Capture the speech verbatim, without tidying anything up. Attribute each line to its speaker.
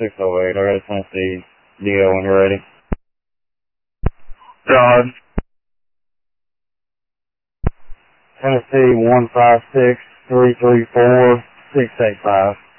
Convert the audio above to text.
Speaker 1: six oh eight. I got a Tennessee D O when you're ready.
Speaker 2: Dodge.
Speaker 1: Tennessee one five six three three four six eight five.